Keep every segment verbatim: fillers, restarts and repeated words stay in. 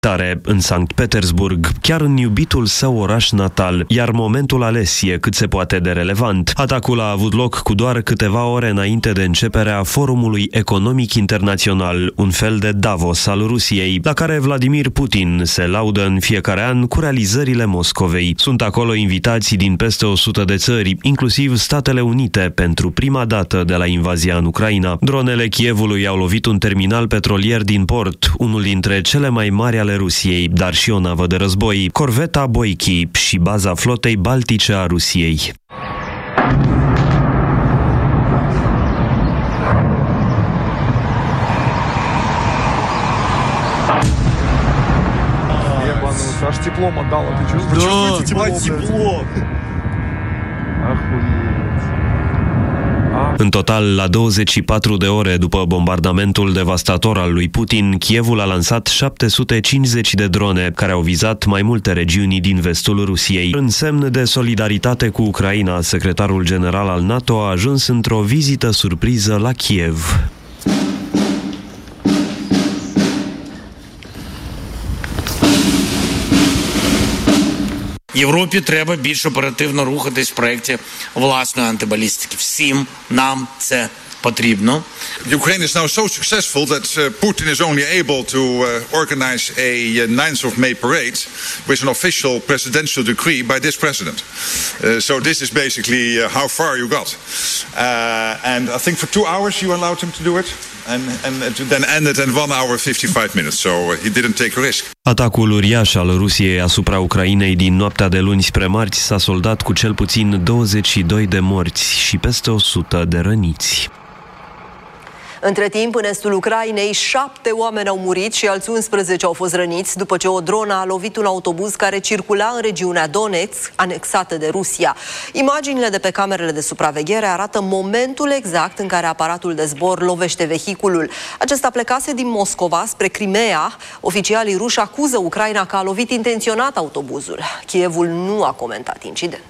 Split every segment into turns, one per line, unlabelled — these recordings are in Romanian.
tare în Sankt Petersburg, chiar în iubitul său oraș natal, iar momentul ales e cât se poate de relevant. Atacul a avut loc cu doar câteva ore înainte de începerea Forumului Economic Internațional, un fel de Davos al Rusiei, la care Vladimir Putin se laudă în fiecare an cu realizările Moscovei. Sunt acolo invitații din peste o sută de țări, inclusiv Statele Unite, pentru prima dată de la invazia în Ucraina. Dronele Kievului au lovit un terminal petrolier din port, unul dintre cele mai mari ale Rusiei, dar și o navă de război, corveta Boichi și baza flotei baltice a Rusiei.
Аж теплом отдало, ты чувствуешь?
Да,
тепло,
тепло.
În total, la douăzeci și patru de ore după bombardamentul devastator al lui Putin, Kievul a lansat șapte sute cincizeci de drone care au vizat mai multe regiuni din vestul Rusiei. În semn de solidaritate cu Ucraina, secretarul general al NATO a ajuns într-o vizită surpriză la Kiev.
Європі треба більш оперативно рухатись в проєкті власної антибалістики. Всім нам це потрібно.
Ukraine is now so successful that uh, Putin is only able to uh, organize a uh, ninth of May parade with an official presidential decree by this president. Uh, so this is basically uh, how far you got. Uh, and I think for two hours you allowed him to do it. And, and to then end it in one hour fifty-five minutes, so he didn't take a risk.
Atacul uriaș al Rusiei asupra Ucrainei din noaptea de luni spre marți s-a soldat cu cel puțin douăzeci și doi de morți și peste o sută de răniți.
Între timp, în estul Ucrainei, șapte oameni au murit și alți unsprezece au fost răniți după ce o dronă a lovit un autobuz care circula în regiunea Donetsk, anexată de Rusia. Imaginile de pe camerele de supraveghere arată momentul exact în care aparatul de zbor lovește vehiculul. Acesta plecase din Moscova spre Crimea. Oficialii ruși acuză Ucraina că a lovit intenționat autobuzul. Kievul nu a comentat incidentul.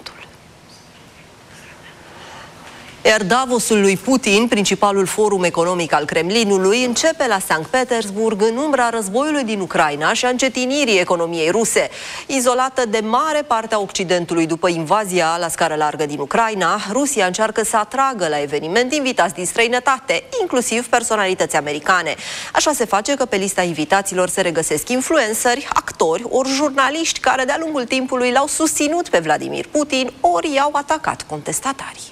Iar Davosul lui Putin, principalul forum economic al Kremlinului, începe la Sankt Petersburg în umbra războiului din Ucraina și a încetinirii economiei ruse. Izolată de mare parte a Occidentului după invazia la scară largă din Ucraina, Rusia încearcă să atragă la eveniment invitați din străinătate, inclusiv personalități americane. Așa se face că pe lista invitaților se regăsesc influenceri, actori, ori jurnaliști care de-a lungul timpului l-au susținut pe Vladimir Putin, ori i-au atacat contestatarii.